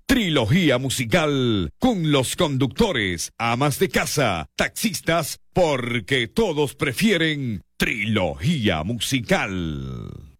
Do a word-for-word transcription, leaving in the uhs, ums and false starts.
Trilogía musical con los conductores, amas de casa, taxistas, porque todos prefieren Trilogía musical.